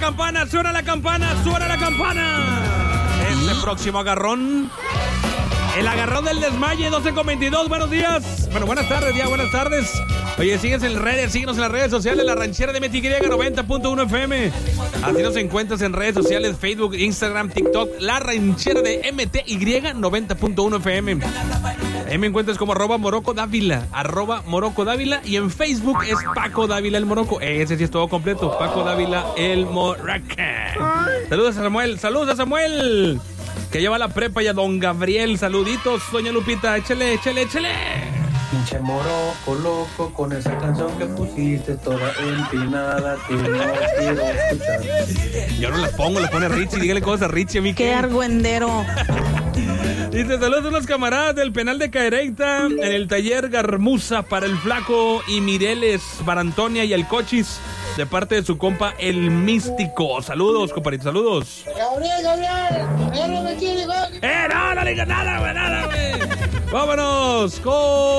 campana, suena la campana, suena la campana. Este próximo agarrón, el agarrón del desmaye, 12:22, buenos días. Bueno, buenas tardes, ya, buenas tardes. Oye, síguenos en las redes sociales, La Ranchera de MTY 90.1 FM. Así nos encuentras en redes sociales, Facebook, Instagram, TikTok, La Ranchera de MTY 90.1 FM. Ahí me encuentras como @Moroco Dávila, @Moroco Dávila, y en Facebook es Paco Dávila el Moroco. Ese sí es todo completo, Paco Dávila el Moroca. Saludos a Samuel, que lleva la prepa, y a don Gabriel. Saluditos, doña Lupita, échale. Pinche Moroco loco con esa canción que pusiste toda empinada que no quiero escuchar. Yo no la pongo, la pone Richie. Dígale cosas a Richie, a mí. ¡Qué argüendero! Dice, saludos a los camaradas del penal de Cadereyta, en el taller Garmuza para el Flaco y Mireles, para Antonia y el Cochis, de parte de su compa el Místico. Saludos, compadrito, saludos. Gabriel, no me quiere, güey. No le digas nada, güey. Vámonos con